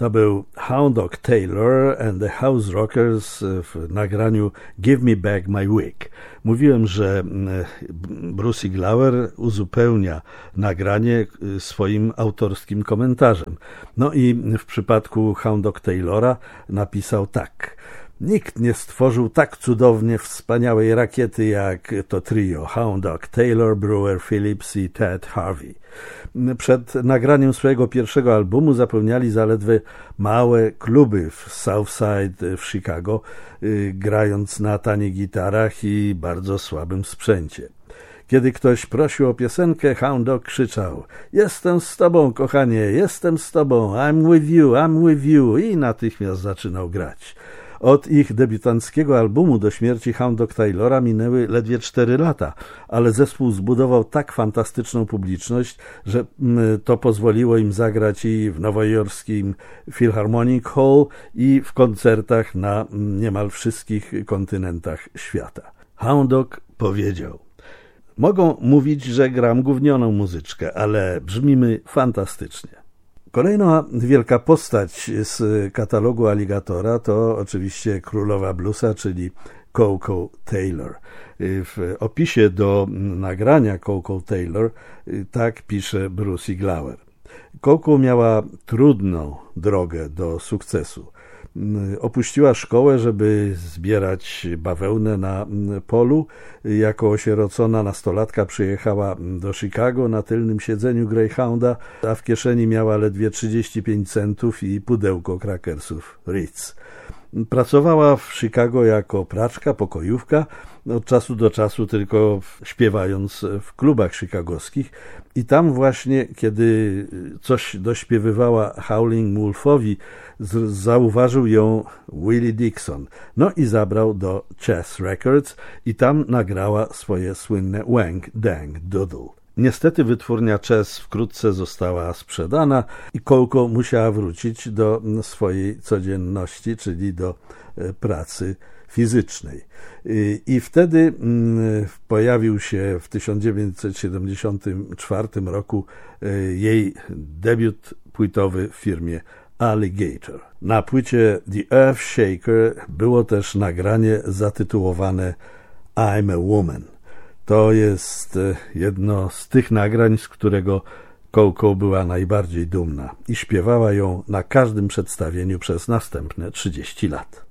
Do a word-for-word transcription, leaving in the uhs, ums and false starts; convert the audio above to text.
To był Hound Dog Taylor and the House Rockers w nagraniu Give Me Back My Wig. Mówiłem, że Bruce Glauer uzupełnia nagranie swoim autorskim komentarzem. No i w przypadku Hound Dog Taylora napisał tak: nikt nie stworzył tak cudownie wspaniałej rakiety jak to trio Hound Dog Taylor, Brewer Phillips i Ted Harvey. Przed nagraniem swojego pierwszego albumu zapełniali zaledwie małe kluby w Southside w Chicago, grając na tanich gitarach i bardzo słabym sprzęcie. Kiedy ktoś prosił o piosenkę, Hound Dog krzyczał: jestem z tobą, kochanie, jestem z tobą, I'm with you, I'm with you, i natychmiast zaczynał grać. Od ich debiutanckiego albumu do śmierci Hound Dog Taylora minęły ledwie cztery lata, ale zespół zbudował tak fantastyczną publiczność, że to pozwoliło im zagrać i w nowojorskim Philharmonic Hall, i w koncertach na niemal wszystkich kontynentach świata. Hound Dog powiedział: mogą mówić, że gram gównioną muzyczkę, ale brzmimy fantastycznie. Kolejna wielka postać z katalogu Alligatora to oczywiście królowa bluesa, czyli Coco Taylor. W opisie do nagrania Coco Taylor tak pisze Bruce Glauer: Coco miała trudną drogę do sukcesu. Opuściła szkołę, żeby zbierać bawełnę na polu. Jako osierocona nastolatka przyjechała do Chicago na tylnym siedzeniu Greyhounda, a w kieszeni miała ledwie trzydzieści pięć centów i pudełko krakersów Ritz. Pracowała w Chicago jako praczka, pokojówka, od czasu do czasu tylko śpiewając w klubach chicagowskich, i tam właśnie, kiedy coś dośpiewywała Howling Wolfowi, zauważył ją Willie Dixon, no i zabrał do Chess Records i tam nagrała swoje słynne Wang Dang Doodle. Niestety wytwórnia Chess wkrótce została sprzedana i Coco musiała wrócić do swojej codzienności, czyli do pracy fizycznej. I wtedy pojawił się w tysiąc dziewięćset siedemdziesiątym czwartym roku jej debiut płytowy w firmie Alligator. Na płycie The Earth Shaker było też nagranie zatytułowane I'm a Woman. To jest jedno z tych nagrań, z którego Coco była najbardziej dumna i śpiewała ją na każdym przedstawieniu przez następne trzydzieści lat.